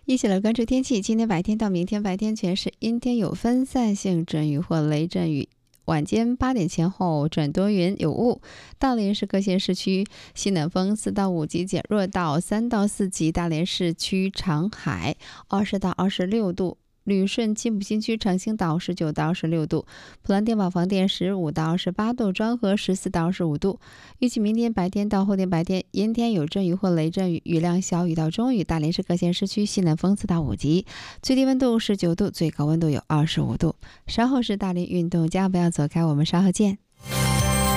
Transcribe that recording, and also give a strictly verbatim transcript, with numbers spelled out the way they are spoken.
一起来关注天气。今天白天到明天白天全是阴天，有分散性阵雨或雷阵雨。晚间八点前后转多云有雾。大连市各县市区西南风四到五级减弱到三到四级。大连市区长海二十到二十六度。旅顺金浦新区长兴岛十九到二十六度，普兰电网房店十五到二十八度，庄河十四到二十五度。预计明天白天到后天白天阴天有阵雨或雷阵雨，雨量小雨到中雨。大连市各县市区西南风四到五级，最低温度十九度，最高温度有二十五度。稍后是大连运动家，不要走开，我们稍后见。